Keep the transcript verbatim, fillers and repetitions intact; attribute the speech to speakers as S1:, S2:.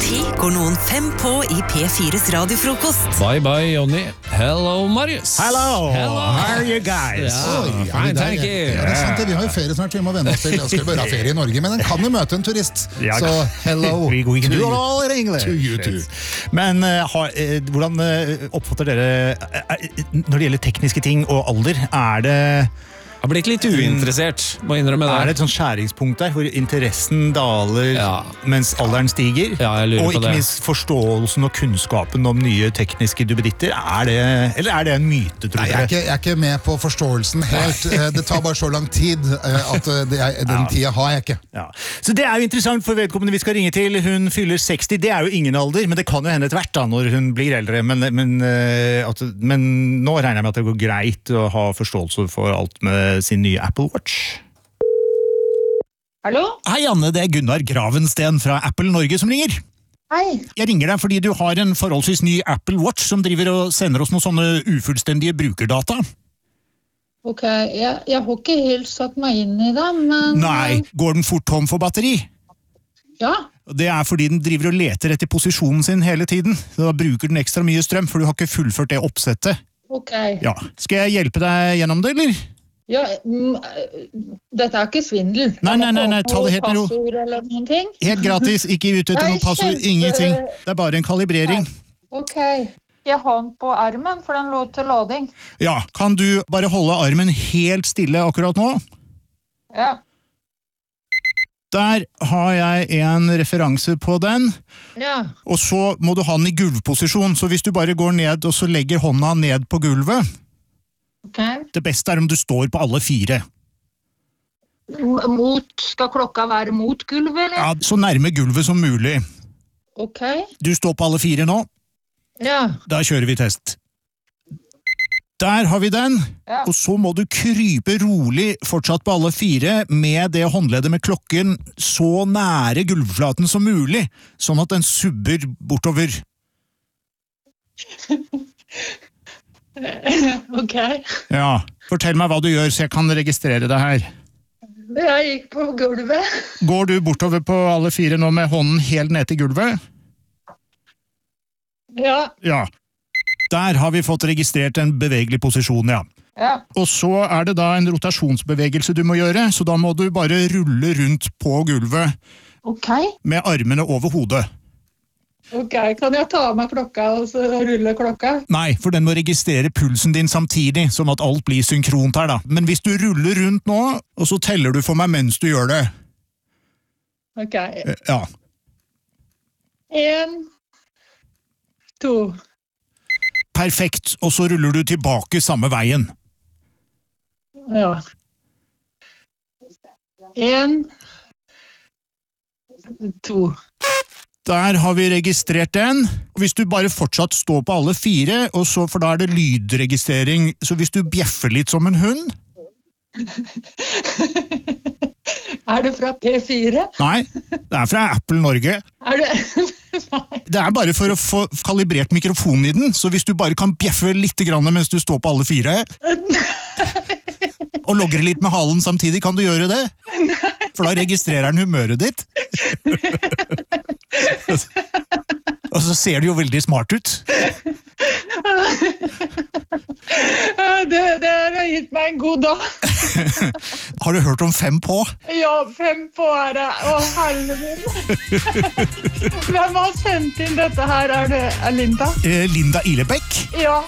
S1: ti går noen fem på i P fires radiofrokost.
S2: Bye bye, Jonny. Hello, Marius.
S3: Hello.
S2: Hello.
S3: How are you guys?
S2: Ja,
S4: Oi,
S2: fine,
S4: det er-
S2: thank you.
S4: Ja, det er sant, vi har jo ferie snart, vi må vende oss til. Jeg skal bare ha ferie i Norge, men den kan jo møte en turist.
S3: Ja.
S4: Så hello
S3: We, we can
S4: to
S3: do it
S4: you.
S3: all in English.
S4: To you too.
S3: Men uh, ha, uh, hvordan uh, oppfatter dere uh, uh, når det gjelder tekniske ting og alder? Er det,
S2: Jeg har blitt litt uinteressert, må innrømme det.
S3: er det et sånn skjæringspunkt der hvor interessen daler
S2: Ja.
S3: mens alderen stiger?
S2: Ja, jeg lurer
S3: og
S2: på
S3: ikke
S2: det.
S3: minst forståelsen og kunnskapen om nye tekniske duppeditter. Er det, eller er det en myte, tror
S4: Nei, jeg er,
S3: dere?
S4: ikke, jeg er ikke med på forståelsen helt. Eh, Det tar bare så lang tid eh, at eh, det er, den tida har jeg ikke.
S3: Ja. Så det er jo interessant for vedkommende vi skal ringe til. Hun fyller seksti, det er jo ingen alder, men det kan jo hende etter hvert da, når hun blir eldre. Men, men, eh, at, men nå regner jeg med at det går greit å ha forståelse for alt med sin nye Apple Watch.
S5: Hallo?
S3: Hei Anne, det er Gunnar Gravensten fra Apple Norge som ringer.
S5: Hei.
S3: Jeg ringer deg fordi du har en forholdsvis ny Apple Watch som driver og sender oss noen sånne ufullstendige brukerdata.
S5: Ok, jeg, jeg har ikke helt satt meg inn i det, men...
S3: Nei, går den fort tom for batteri?
S5: Ja,
S3: Det er fordi den driver og leter etter posisjonen sin hele tiden. Da bruker den ekstra mye strøm, for du har ikke fullført det oppsettet.
S5: ok.
S3: Ja, skal jeg hjelpe deg gjennom det, eller?
S5: Ja, mm, dette er ikke svindel.
S3: Nei, nei, nei, nei, ta det helt med ro.
S5: Passord eller noen ting.
S3: Helt gratis, ikke ute etter
S5: Nei,
S3: noe passord,
S5: kjempe-
S3: ingenting. Det er bare en kalibrering.
S5: Ok. Jeg har den på armen, for den lå til lading.
S3: Ja, kan du bare holde armen helt stille akkurat nå?
S5: Ja.
S3: Der har jeg en referanse på den,
S5: Ja.
S3: og så må du ha den i gulvposisjon, så hvis du bare går ned og så legger hånda ned på gulvet,
S5: Ok.
S3: det beste er om du står på alle fire.
S5: M- Mot, skal klokka være mot gulvet, eller?
S3: Ja, så nærme gulvet som mulig.
S5: Ok.
S3: Du står på alle fire nå,
S5: Ja.
S3: da kjører vi test. Der har vi den,
S5: Ja.
S3: og så må du krype rolig fortsatt på alle fire med det håndleddet med klokken så nære gulvflaten som mulig, sånn at den subber bortover.
S5: Ok.
S3: Ja, fortell meg hva du gjør så jeg kan registrere det her.
S5: Jeg gikk på gulvet.
S3: Går du bortover på alle fire nå med hånden helt ned til gulvet?
S5: Ja.
S3: Ja. Der har vi fått registrert en bevegelig posisjon, ja.
S5: Ja.
S3: Og så er det da en rotasjonsbevegelse du må gjøre, så da må du bare rulle rundt på gulvet
S5: Ok.
S3: med armene over hodet.
S5: Ok, kan jeg ta av meg klokka og så rulle klokka?
S3: Nei, for den må registrere pulsen din samtidig, sånn at alt blir synkront her da. Men hvis du ruller rundt nå, og så teller du for meg mens du gjør det.
S5: Ok.
S3: Eh, Ja.
S5: En, to.
S3: Perfekt, og så ruller du tilbake samme veien.
S5: Ja. En, to.
S3: Der har vi registrert den. Hvis du bare fortsatt står på alle fire, og så, for da er det lydregistrering, så hvis du bjeffer litt som en hund...
S5: Er det fra P fire?
S3: Nei, det er fra Apple Norge.
S5: Er det... Nei.
S3: Det er bare for å få kalibrert mikrofonen i den, så hvis du bare kan bjeffe litt grann mens du står på alle fire, og logre litt med halen samtidig, kan du gjøre det? For da registrerer den humøret ditt. Og så ser det jo veldig smart ut.
S5: Det, det har gitt meg en god dag.
S3: Har du hørt om fem på?
S5: Ja, fem på er det. Å, helvete. Hvem har sendt inn dette her? Er det er Linda?
S3: Eh, Linda Ilebekk?
S5: Ja.